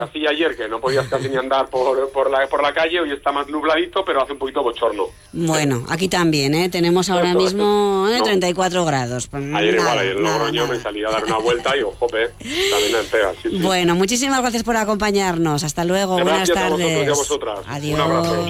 Así ayer, que no podías casi ni andar por la calle, hoy está más nubladito, pero hace un poquito bochorno. Bueno, aquí también, ¿eh? Tenemos ahora mismo 34 grados. Pues ayer igual, ayer en Logroño me salí a dar una vuelta y ojo, también entera. Sí. Bueno, muchísimas gracias por acompañarnos. Hasta luego, Gracias buenas tardes. A vosotros y a vosotras. Adiós. Un abrazo.